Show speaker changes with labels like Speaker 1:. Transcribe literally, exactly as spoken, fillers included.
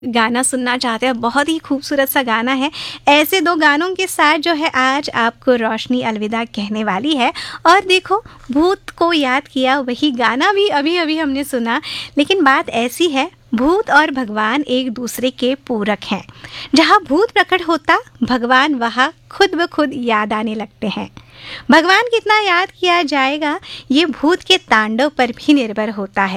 Speaker 1: गाना सुनना चाहते हैं, बहुत ही खूबसूरत सा गाना है। ऐसे दो गानों के साथ जो है आज आपको रोशनी अलविदा कहने वाली है। और देखो, भूत को याद किया, वही गाना भी अभी-अभी हमने सुना। लेकिन बात ऐसी है, भूत और भगवान एक दूसरे के पूरक हैं। जहाँ भूत प्रकट होता, भगवान वहाँ खुद ब खुद याद आने लगते हैं। भगवान कितना याद किया जाएगा, ये भूत के तांडव पर भी निर्भर होता है।